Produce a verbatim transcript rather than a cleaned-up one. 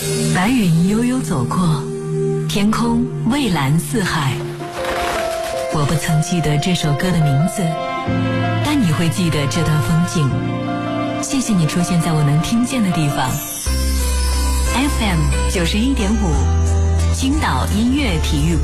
白云悠悠走过，天空蔚蓝似海。我不曾记得这首歌的名字，但你会记得这段风景。谢谢你出现在我能听见的地方。F M 九十一点五，青岛音乐体育馆。